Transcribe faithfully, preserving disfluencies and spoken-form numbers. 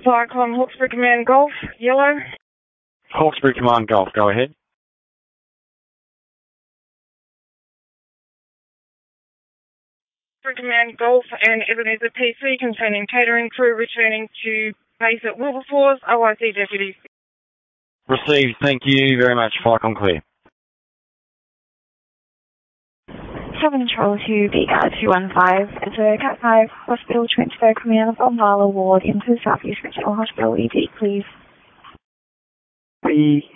Viacom Hawkesbury Command Golf, yellow. Hawkesbury Command Golf, go ahead. Command Golf and Ebenezer P C containing catering crew returning to base at Wilberforce, O I C deputies. Received, thank you very much. Viacom clear. seven Control to B Guard two one five, enter Cat five Hospital transfer command from Marlow Ward into Southeast Regional Hospital E D, please. B